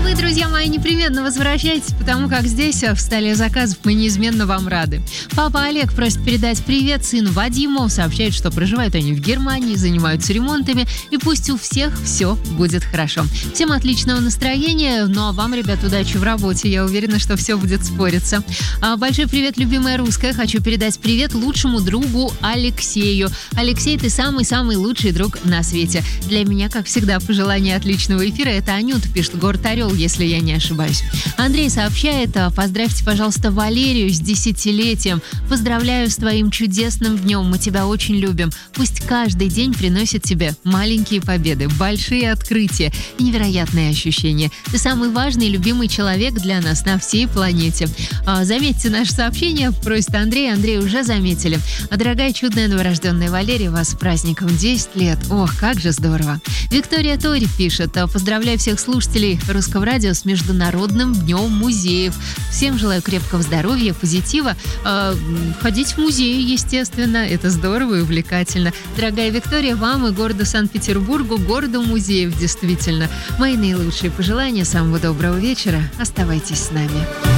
вы, друзья мои, непременно возвращайтесь, потому как здесь, в столе заказов, мы неизменно вам рады. Папа Олег просит передать привет сыну Вадиму, сообщает, что проживают они в Германии, занимаются ремонтами, и пусть у всех все будет хорошо. Всем отличного настроения, ну а вам, ребят, удачи в работе, я уверена, что все будет спориться. Большой привет, любимая русская, хочу передать привет лучшему другу Алексею. Алексей, ты самый-самый лучший друг на свете. Для меня, как всегда, пожелание отличного эфира. Это Анюта пишет, город Орел, если я не ошибаюсь. Андрей сообщает, поздравьте, пожалуйста, Валерию с 10-летием. Поздравляю с твоим чудесным днем, мы тебя очень любим. Пусть каждый день приносит тебе маленькие победы, большие открытия и невероятные ощущения. Ты самый важный и любимый человек для нас на всей планете. Заметьте наше сообщение, просит Андрей. Андрей уже заметили. Дорогая чудная новорожденная Валерия, вас с праздником 10 лет. Ох, как же здорово. Виктория Тори пишет, поздравляю всех слушателей Русского радио с Международным днем музеев. Всем желаю крепкого здоровья, позитива. Ходить в музеи, естественно, это здорово и увлекательно. Дорогая Виктория, вам и городу Санкт-Петербургу, городу музеев, действительно. Мои наилучшие пожелания, самого доброго вечера. Оставайтесь с нами.